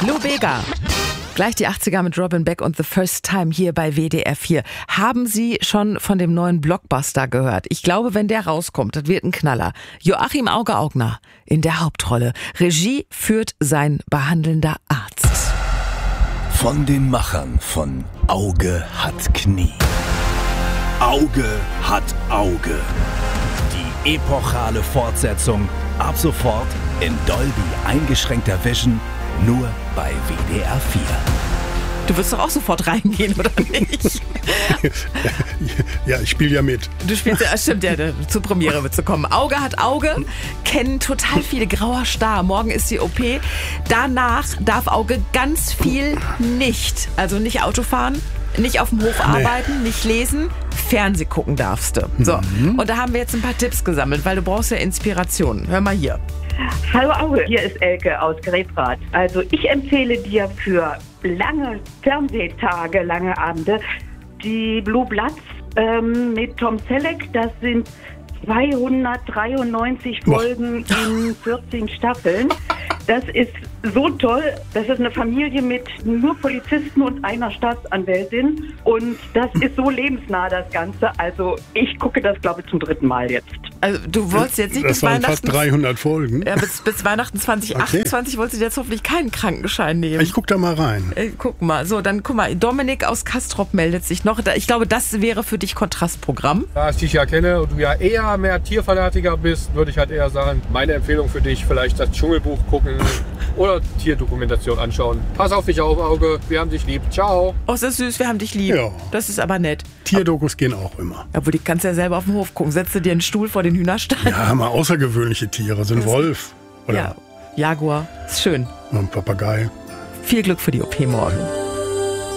Lou Bega. Gleich die 80er mit Robin Beck und The First Time hier bei WDR 4. Haben Sie schon von dem neuen Blockbuster gehört? Ich glaube, wenn der rauskommt, das wird ein Knaller. Joachim Auge-Augner in der Hauptrolle. Regie führt sein behandelnder Arzt. Von den Machern von Auge hat Knie. Auge hat Auge. Die epochale Fortsetzung ab sofort in Dolby eingeschränkter Vision nur bei WDR 4. Du wirst doch auch sofort reingehen, oder nicht? Ja, ich spiele ja mit. Du spielst ja, stimmt, ja, zur Premiere wird zu kommen. Auge hat Auge, kennen total viele, grauer Star. Morgen ist die OP. Danach darf Auge ganz viel nicht. Also nicht Auto fahren, nicht auf dem Hof arbeiten, nicht lesen, Fernseh gucken darfst du. So, und da haben wir jetzt ein paar Tipps gesammelt, weil du brauchst ja Inspiration. Hör mal hier. Hallo Auge, hier ist Elke aus Grefrath. Also ich empfehle dir für lange Fernsehtage, lange Abende die Blue Bloods mit Tom Selleck. Das sind 293 Folgen in 14 Staffeln. Das ist so toll. Das ist eine Familie mit nur Polizisten und einer Staatsanwältin. Und das ist so lebensnah, das Ganze. Also ich gucke das, glaube ich, zum 3. Mal jetzt. Also du wolltest jetzt nicht Das bis waren Weihnachten... fast 300 Folgen. Ja, bis Weihnachten 2028 wolltest du jetzt hoffentlich keinen Krankenschein nehmen. Ich guck da mal rein. Guck mal, so, dann guck mal, Dominik aus Castrop meldet sich noch. Ich glaube, das wäre für dich Kontrastprogramm. Da ich dich ja kenne und du ja eher mehr Tierfanatiker bist, würde ich halt eher sagen, meine Empfehlung für dich, vielleicht das Dschungelbuch gucken oder Tierdokumentation anschauen. Pass auf dich auf, Auge, wir haben dich lieb. Ciao. Oh, ist das süß, wir haben dich lieb. Ja. Das ist aber nett. Tierdokus gehen auch immer. Obwohl, die kannst du ja selber auf dem Hof gucken. Setzt du dir einen Stuhl vor den Hühnerstall. Ja, mal außergewöhnliche Tiere. So ein Wolf. Oder Ja, Jaguar. Ist schön. ein Papagei. Viel Glück für die OP morgen.